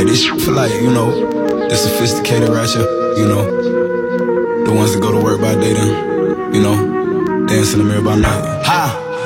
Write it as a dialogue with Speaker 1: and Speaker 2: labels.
Speaker 1: this shit for like, you know, the sophisticated ratchet, you know, the ones that go to work by day then, you know, dance in the mirror by night.